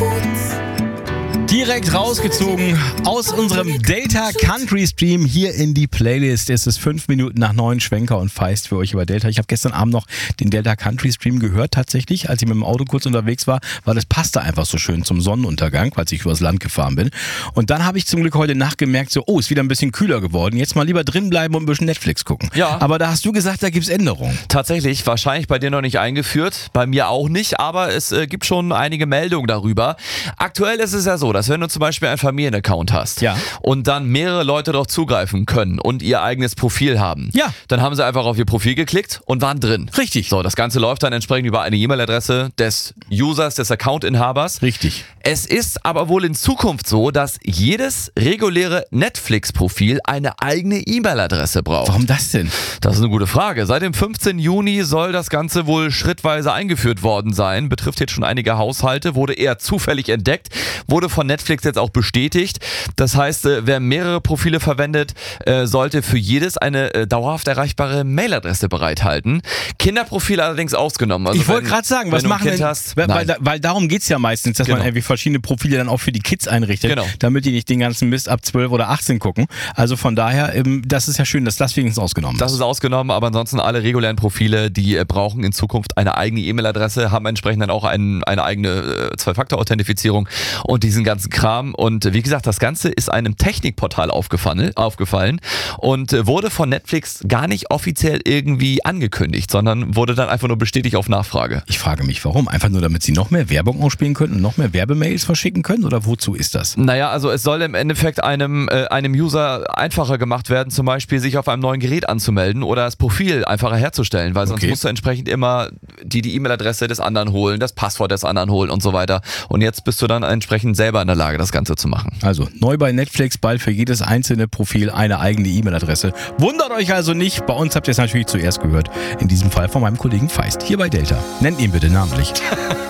Direkt rausgezogen aus unserem Delta Country Stream hier in die Playlist. Es ist 5 Minuten nach 9, Schwenker und Feist für euch über Delta. Ich habe gestern Abend noch den Delta Country Stream gehört tatsächlich, als ich mit dem Auto kurz unterwegs war, weil das passte einfach so schön zum Sonnenuntergang, als ich übers Land gefahren bin. Und dann habe ich zum Glück heute Nacht gemerkt, so, ist wieder ein bisschen kühler geworden. Jetzt mal lieber drin bleiben und ein bisschen Netflix gucken. Ja. Aber da hast du gesagt, da gibt's Änderungen. Tatsächlich, wahrscheinlich bei dir noch nicht eingeführt, bei mir auch nicht, aber es gibt schon einige Meldungen darüber. Aktuell ist es ja so, dass wenn du zum Beispiel einen Familienaccount hast und dann mehrere Leute darauf zugreifen können und ihr eigenes Profil haben, dann haben sie einfach auf ihr Profil geklickt und waren drin. Richtig. So, das Ganze läuft dann entsprechend über eine E-Mail-Adresse des Users, des Account-Inhabers. Richtig. Es ist aber wohl in Zukunft so, dass jedes reguläre Netflix-Profil eine eigene E-Mail-Adresse braucht. Warum das denn? Das ist eine gute Frage. Seit dem 15. Juni soll das Ganze wohl schrittweise eingeführt worden sein. Betrifft jetzt schon einige Haushalte, wurde eher zufällig entdeckt, wurde von Netflix jetzt auch bestätigt. Das heißt, wer mehrere Profile verwendet, sollte für jedes eine dauerhaft erreichbare Mailadresse bereithalten. Kinderprofile allerdings ausgenommen. Also ich wollte gerade sagen, was machen denn, weil darum geht's ja meistens, dass man irgendwie verschiedene Profile dann auch für die Kids einrichtet, damit die nicht den ganzen Mist ab 12 oder 18 gucken. Also von daher, das ist ja schön, dass das wenigstens ausgenommen ist. Das ist ausgenommen, aber ansonsten alle regulären Profile, die brauchen in Zukunft eine eigene E-Mail-Adresse, haben entsprechend dann auch eine eigene Zwei-Faktor-Authentifizierung und diesen ganzen Kram. Und wie gesagt, das Ganze ist einem Technikportal aufgefallen und wurde von Netflix gar nicht offiziell irgendwie angekündigt, sondern wurde dann einfach nur bestätigt auf Nachfrage. Ich frage mich, warum? Einfach nur, damit sie noch mehr Werbung ausspielen können und noch mehr Werbemails verschicken können? Oder wozu ist das? Naja, also es soll im Endeffekt einem User einfacher gemacht werden, zum Beispiel sich auf einem neuen Gerät anzumelden oder das Profil einfacher herzustellen, weil sonst musst du entsprechend immer die E-Mail-Adresse des anderen holen, das Passwort des anderen holen und so weiter. Und jetzt bist du dann entsprechend selber in der Lage, das Ganze zu machen. Also neu bei Netflix, bald für jedes einzelne Profil eine eigene E-Mail-Adresse. Wundert euch also nicht, bei uns habt ihr es natürlich zuerst gehört. In diesem Fall von meinem Kollegen Feist, hier bei Delta. Nennt ihn bitte namentlich.